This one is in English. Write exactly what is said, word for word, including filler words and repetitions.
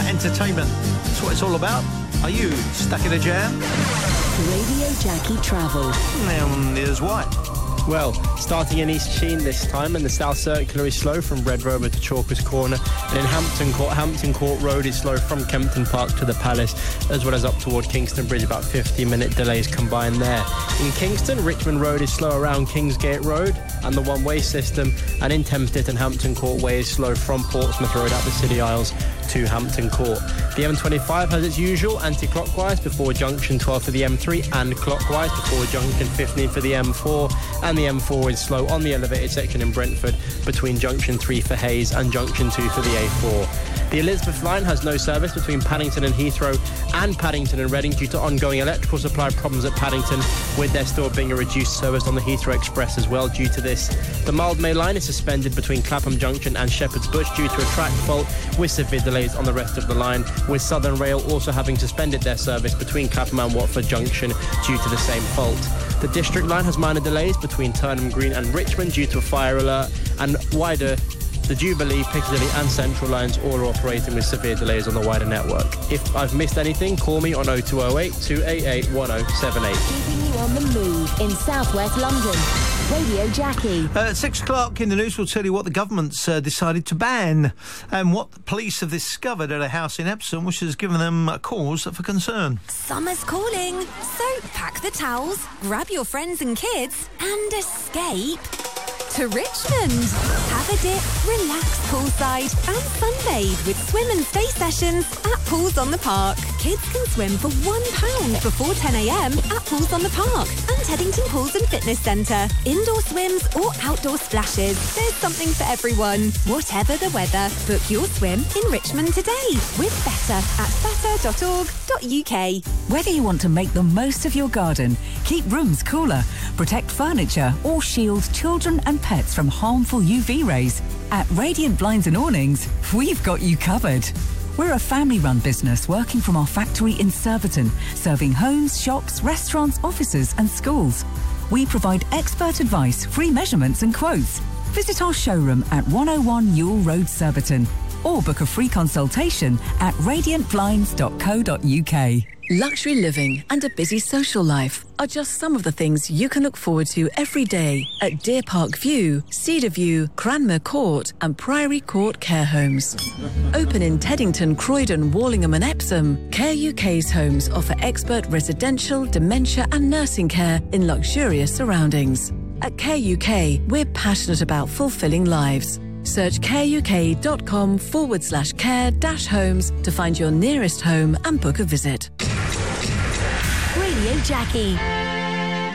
about entertainment. That's what it's all about. Are you stuck in a jam? Radio Jackie Travel. Um, here's why. Well, starting in East Sheen this time, and the South Circular is slow from Red Rover to Chalkers Corner, and in Hampton Court, Hampton Court Road is slow from Kempton Park to the Palace, as well as up toward Kingston Bridge, about fifty minute delays combined there. In Kingston, Richmond Road is slow around Kingsgate Road and the one-way system, and in Thamesditch and Hampton Court Way is slow from Portsmouth Road out the City Isles to Hampton Court. The M twenty-five has its usual anti-clockwise before junction twelve for the M three, and clockwise before junction fifteen for the M four, and the M four is slow on the elevated section in Brentford between junction three for Hayes and junction two for the A four. The Elizabeth line has no service between Paddington and Heathrow and Paddington and Reading due to ongoing electrical supply problems at Paddington, with there still being a reduced service on the Heathrow Express as well due to this. The Mildmay line is suspended between Clapham Junction and Shepherd's Bush due to a track fault, with severe delays on the rest of the line, with Southern Rail also having suspended their service between Clapham and Watford Junction due to the same fault. The District line has minor delays between Turnham Green and Richmond due to a fire alert, and wider the Jubilee, Piccadilly and Central lines all are operating with severe delays on the wider network. If I've missed anything, call me on oh two oh eight, two eight eight, one oh seven eight. Keeping you on the move in southwest London. Radio Jackie. Uh, at six o'clock in the news, we'll tell you what the government's uh, decided to ban and what the police have discovered at a house in Epsom, which has given them a cause for concern. Summer's calling, so pack the towels, grab your friends and kids, and escape to Richmond. Have a dip, relax poolside, and sunbathe with swim and stay sessions at Pools on the Park. Kids can swim for one pound before ten a m at Pools on the Park and Teddington Pools and Fitness Centre. Indoor swims or outdoor splashes. There's something for everyone. Whatever the weather, book your swim in Richmond today with Better at better dot org dot U K. Whether you want to make the most of your garden, keep rooms cooler, protect furniture, or shield children and pets from harmful U V rays, at Radiant Blinds and Awnings, we've got you covered. We're a family-run business working from our factory in Surbiton, serving homes, shops, restaurants, offices and schools. We provide expert advice, free measurements and quotes. Visit our showroom at one oh one Ewell Road, Surbiton, or book a free consultation at radiant blinds dot co dot U K. Luxury living and a busy social life are just some of the things you can look forward to every day at Deer Park View, Cedar View, Cranmer Court and Priory Court Care Homes. Open in Teddington, Croydon, Wallingham and Epsom, Care U K's homes offer expert residential, dementia and nursing care in luxurious surroundings. At Care U K, we're passionate about fulfilling lives. Search careuk.com forward slash care dash homes to find your nearest home and book a visit. Radio Jackie.